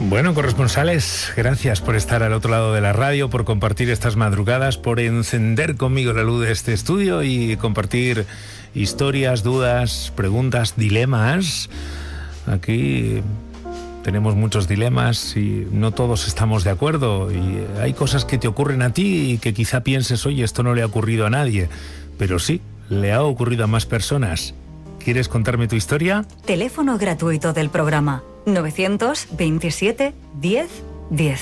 Bueno, corresponsales, gracias por estar al otro lado de la radio, por compartir estas madrugadas, por encender conmigo la luz de este estudio y compartir historias, dudas, preguntas, dilemas. Aquí tenemos muchos dilemas y no todos estamos de acuerdo, y hay cosas que te ocurren a ti y que quizá pienses, oye, esto no le ha ocurrido a nadie, pero sí, le ha ocurrido a más personas. ¿Quieres contarme tu historia? Teléfono gratuito del programa 927 10 10.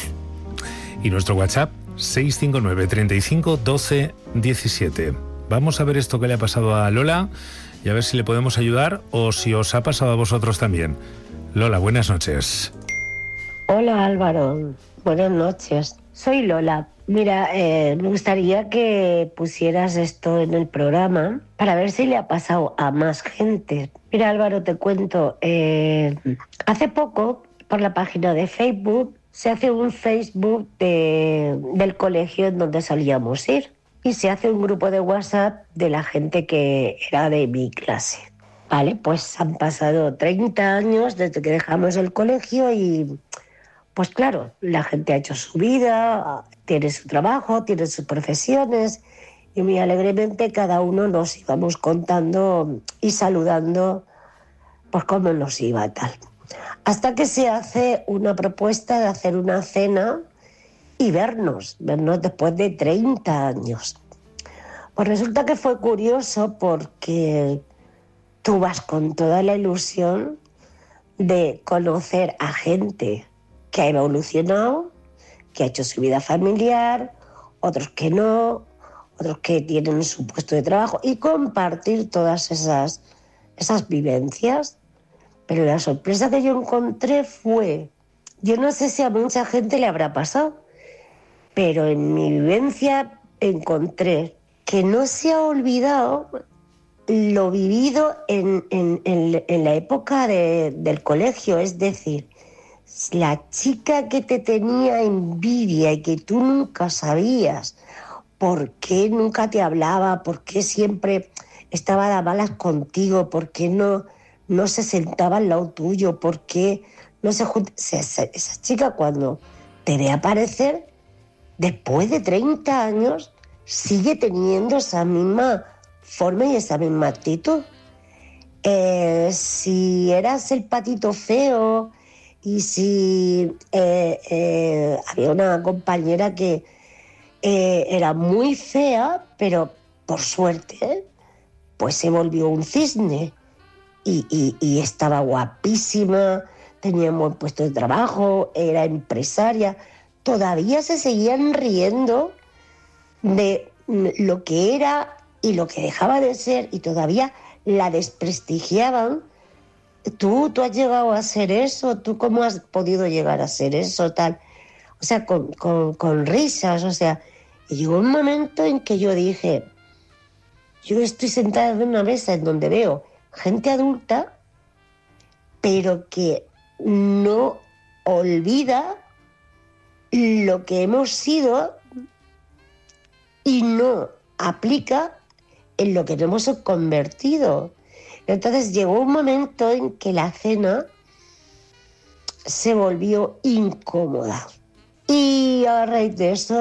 Y nuestro WhatsApp 659 35 12 17. Vamos a ver esto que le ha pasado a Lola y a ver si le podemos ayudar o si os ha pasado a vosotros también. Lola, buenas noches. Hola Álvaro, buenas noches. Soy Lola. Mira, me gustaría que pusieras esto en el programa para ver si le ha pasado a más gente. Mira Álvaro, te cuento, hace poco por la página de Facebook se hace un Facebook del colegio en donde solíamos ir y se hace un grupo de WhatsApp de la gente que era de mi clase. Vale, pues han pasado 30 años desde que dejamos el colegio y pues claro, la gente ha hecho su vida, tiene su trabajo, tiene sus profesiones y muy alegremente cada uno nos íbamos contando y saludando pues cómo nos iba tal. Hasta que se hace una propuesta de hacer una cena y vernos después de 30 años. Pues resulta que fue curioso porque tú vas con toda la ilusión de conocer a gente que ha evolucionado, que ha hecho su vida familiar, otros que no, otros que tienen su puesto de trabajo y compartir todas esas vivencias. Pero la sorpresa que yo encontré fue, yo no sé si a mucha gente le habrá pasado, pero en mi vivencia encontré que no se ha olvidado lo vivido en la época del colegio, es decir, la chica que te tenía envidia y que tú nunca sabías por qué nunca te hablaba, por qué siempre estaba de malas contigo, por qué no se sentaba al lado tuyo, por qué no se juntaba. Esa chica cuando te ve aparecer, después de 30 años, sigue teniendo esa misma forma y esa misma actitud. Si eras el patito feo y si había una compañera que era muy fea, pero por suerte, pues se volvió un cisne y estaba guapísima, tenía un buen puesto de trabajo, era empresaria, todavía se seguían riendo de lo que era y lo que dejaba de ser y todavía la desprestigiaban. Tú has llegado a ser eso, tú cómo has podido llegar a ser eso, tal. O sea, con risas, o sea. Y llegó un momento en que yo dije, yo estoy sentada en una mesa en donde veo gente adulta, pero que no olvida lo que hemos sido y no aplica en lo que nos hemos convertido. Entonces llegó un momento en que la cena se volvió incómoda. Y a raíz de eso